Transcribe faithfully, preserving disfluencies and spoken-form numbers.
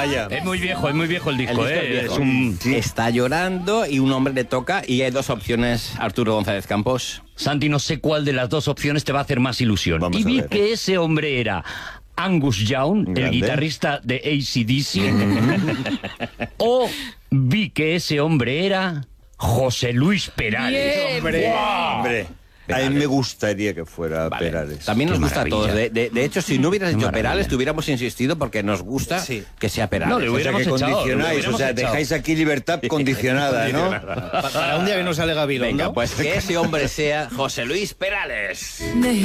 Vaya. Es muy viejo, es muy viejo el disco, El disco ¿eh? es viejo. Es un... Sí. Está llorando y un hombre le toca y hay dos opciones, Arturo González Campos. Santi, no sé cuál de las dos opciones te va a hacer más ilusión. Vamos y a vi ver. que ese hombre era Angus Young, el Grande. guitarrista de A C D C, o vi que ese hombre era José Luis Perales. Bien. Hombre, ¡Guau! hombre. A mí me gustaría que fuera Perales. También nos Qué gusta a todos. maravilla. De, de- de hecho, si no hubieras Qué dicho maravilla. Perales, te hubiéramos insistido porque nos gusta Sí. que sea Perales. No, le O sea, hubiéramos que echado, le condicionáis, o hubiéramos sea, echado. dejáis aquí libertad condicionada, ¿no? Pa- Para un día que no sale Gabilondo. Venga, pues que ese hombre sea José Luis Perales.